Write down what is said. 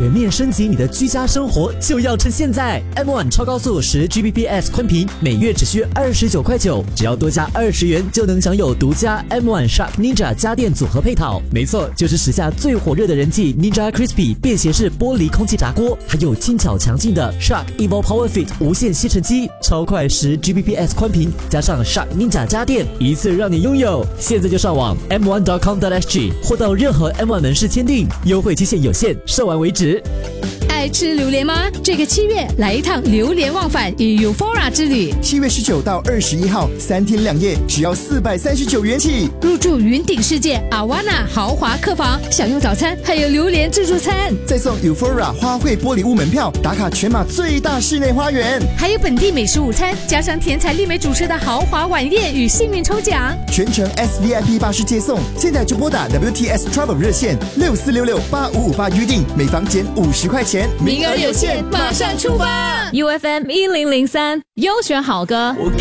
全面升级你的居家生活就要趁现在 M1 超高速10Gbps 宽频，每月只需29.9块，只要多加20元就能享有独家 M1 Shark Ninja 家电组合配套。没错，就是时下最火热的人气 Ninja Crispy 便携式玻璃空气炸锅，还有轻巧强劲的 Shark Evo Power Fit 无线吸尘机，超快10Gbps 宽频，加上 Shark Ninja 家电，一次让你拥有。现在就上网 m1.com.sg 或到任何 M1 门市签订，优惠期限有限，售完为止。 爱吃榴莲吗？这个7月来一趟榴莲忘返与 Euphora 之旅。 7月19到21号，3天2夜，只要439元起。 入住云顶世界 Awana 豪华客房，享用早餐，还有榴莲自助餐， 再送 Euphora 花卉玻璃屋门票，打卡全马最大室内花园， 还有本地美食午餐，加上甜彩丽美主持的豪华晚宴与幸运抽奖， 全程 SVIP 巴士接送。现在就拨打 WTS Travel 热线64668558预定，每房减50块钱， 名额有限，马上出发。 UFM 1003优选好歌。 我